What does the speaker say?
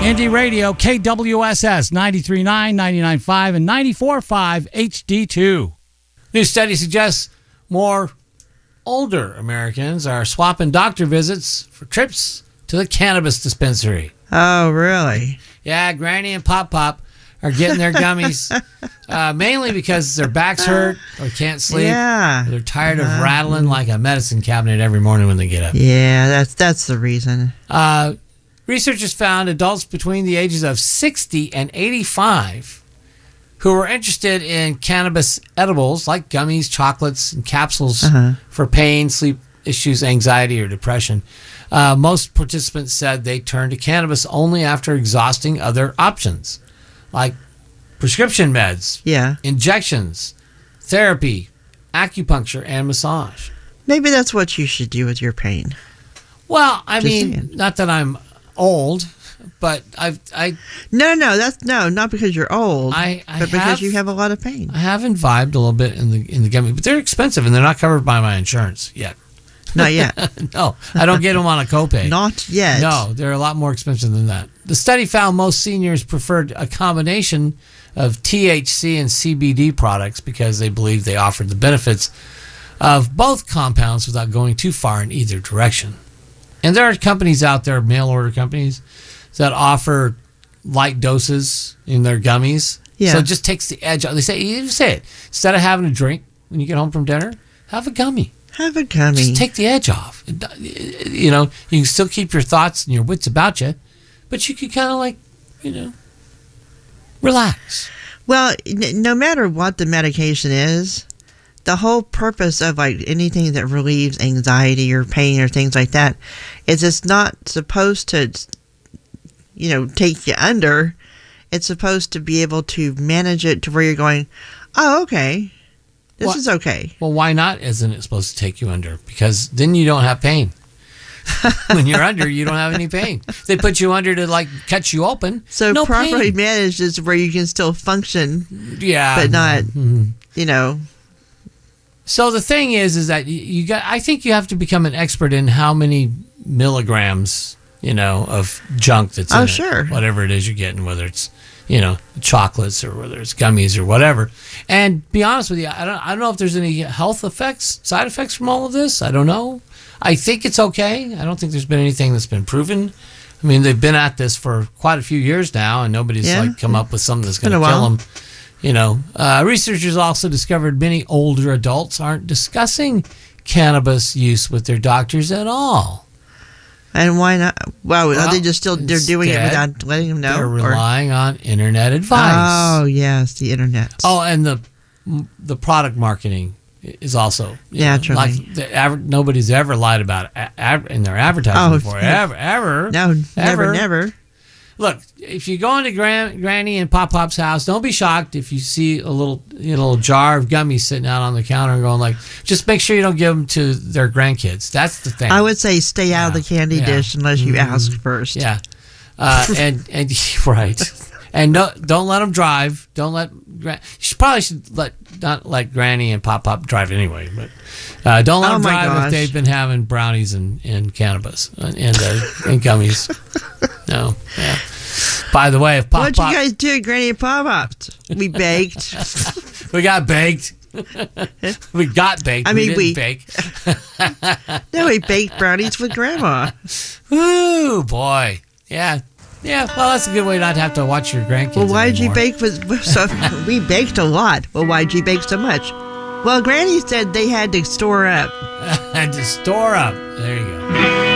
Indie Radio, KWSS 93.9, 99.5, and 94.5 HD2. New study suggests more older Americans are swapping doctor visits for trips to the cannabis dispensary. Oh, really? Yeah, Granny and Pop Pop are getting their gummies mainly because their backs hurt or can't sleep. Yeah. They're tired of rattling like a medicine cabinet every morning when they get up. Yeah, that's the reason. Researchers found adults between the ages of 60 and 85 who were interested in cannabis edibles like gummies, chocolates, and capsules for pain, sleep issues, anxiety, or depression. Most participants said they turned to cannabis only after exhausting other options like prescription meds, injections, therapy, acupuncture, and massage. Maybe that's what you should do with your pain. Well, I mean, not that I'm old, but not because you're old, but because you have a lot of pain. I have imbibed a little bit in the gummy, but they're expensive and they're not covered by my insurance yet. Not yet. No, I don't get them on a copay. Not yet. No, they're a lot more expensive than that. The study found most seniors preferred a combination of THC and CBD products because they believed they offered the benefits of both compounds without going too far in either direction. And there are companies out there, mail order companies, that offer light doses in their gummies. Yeah. So it just takes the edge out. You say it. Instead of having a drink when you get home from dinner, have a gummy. Have a gummy. Just take the edge off. You know, you can still keep your thoughts and your wits about you, but you can kind of relax. Well, no matter what the medication is, the whole purpose of anything that relieves anxiety or pain or things like that is it's not supposed to, take you under. It's supposed to be able to manage it to where you're going, oh, okay. This is okay. Well, why not isn't it supposed to take you under? Because then you don't have pain. When you're under, you don't have any pain. They put you under to cut you open. So no properly pain. managed is where you can still function. Yeah. But not, So the thing is that I think you have to become an expert in how many milligrams, of junk that's in it. Whatever it is you're getting, whether it's chocolates or whether it's gummies or whatever. And be honest with you, I don't know if there's any side effects from all of this. I don't know. I think it's okay. I don't think there's been anything that's been proven. I mean, they've been at this for quite a few years now, and nobody's come up with something that's going to kill them. Researchers also discovered many older adults aren't discussing cannabis use with their doctors at all. And why not? Well, are they just they're doing it without letting them know? They're relying on internet advice. Oh, yes, the internet. Oh, and the product marketing is also naturally. Nobody's ever lied about it in their advertising before. Ever. No, never. Look, if you go into Granny and Pop Pop's house, don't be shocked if you see a little jar of gummies sitting out on the counter and going just make sure you don't give them to their grandkids. That's the thing. I would say stay out of the candy dish unless you ask first. Yeah. And right. And don't let them drive. You should not let Granny and Pop Pop drive anyway. But don't let them drive if they've been having brownies and cannabis and gummies. No. Yeah. By the way, if Pop What'd you guys do, Granny and Pop Pop? We baked. We got baked. We got baked. We didn't bake. No, we baked brownies with Grandma. Ooh, boy. Yeah. Yeah, well, that's a good way not to have to watch your grandkids. Well, why'd you bake we baked a lot. Well, why'd you bake so much? Well, Granny said they had to store up. Had to store up. There you go.